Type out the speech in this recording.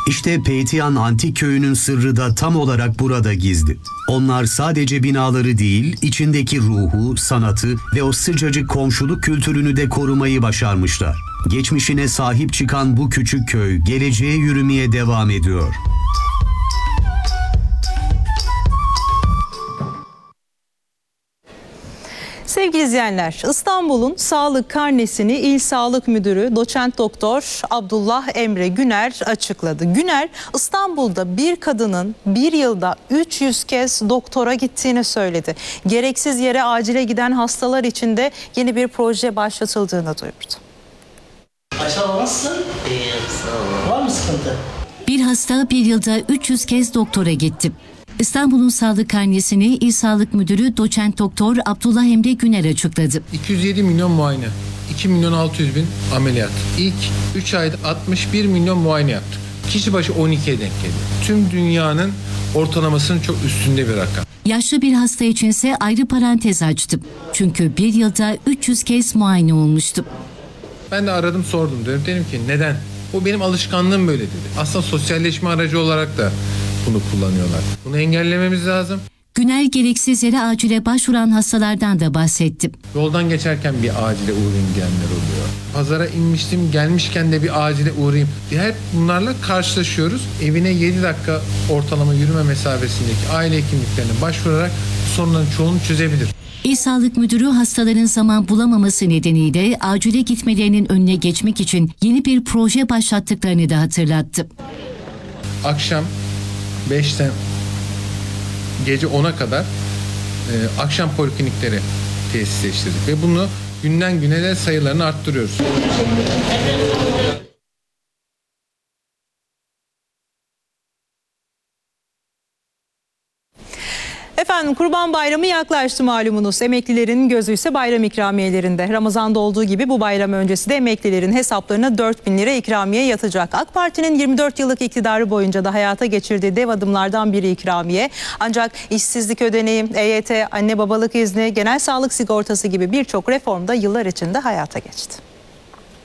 İşte Peytiyan Antik Köyü'nün sırrı da tam olarak burada gizli. Onlar sadece binaları değil, içindeki ruhu, sanatı ve o sıcacık komşuluk kültürünü de korumayı başarmışlar. Geçmişine sahip çıkan bu küçük köy, geleceğe yürümeye devam ediyor. Sevgili izleyenler, İstanbul'un sağlık karnesini İl Sağlık Müdürü Doçent Doktor Abdullah Emre Güner açıkladı. Güner, İstanbul'da bir kadının bir yılda 300 kez doktora gittiğini söyledi. Gereksiz yere acile giden hastalar için de yeni bir proje başlatıldığını duyurdu. Aşağı nasılsın? İyiyim, sağ olun. Var mı sıkıntı? Bir hasta bir yılda 300 kez doktora gitti. İstanbul'un sağlık karnesini İl Sağlık Müdürü Doçent Doktor Abdullah Emre Güner açıkladı. 207 milyon muayene, 2 milyon 600 bin ameliyat. İlk 3 ayda 61 milyon muayene yaptık. Kişi başı 12'ye denk geliyor. Tüm dünyanın ortalamasının çok üstünde bir rakam. Yaşlı bir hasta içinse ayrı parantez açtım. Çünkü bir yılda 300 kez muayene olmuştu. Ben de aradım sordum dedim ki neden? O benim alışkanlığım böyle dedi. Aslında sosyalleşme aracı olarak da bunu kullanıyorlar. Bunu engellememiz lazım. Güner gereksiz yere acile başvuran hastalardan da bahsetti. Yoldan geçerken bir acile uğrayayım diyenler oluyor. Pazara inmiştim, gelmişken de bir acile uğrayayım. Hep bunlarla karşılaşıyoruz. Evine 7 dakika ortalama yürüme mesafesindeki aile hekimliklerine başvurarak sorunların çoğunu çözebilir. İl Sağlık Müdürü hastaların zaman bulamaması nedeniyle acile gitmelerinin önüne geçmek için yeni bir proje başlattıklarını da hatırlattı. Akşam 5'ten gece 10'a kadar akşam poliklinikleri tesisleştirdik ve bunu günden güne de sayılarını arttırıyoruz. Efendim, Kurban Bayramı yaklaştı malumunuz. Emeklilerin gözü ise bayram ikramiyelerinde. Ramazan'da olduğu gibi bu bayram öncesi de emeklilerin hesaplarına 4.000 lira ikramiye yatacak. AK Parti'nin 24 yıllık iktidarı boyunca da hayata geçirdiği dev adımlardan biri ikramiye. Ancak işsizlik ödeneği, EYT, anne babalık izni, genel sağlık sigortası gibi birçok reform da yıllar içinde hayata geçti.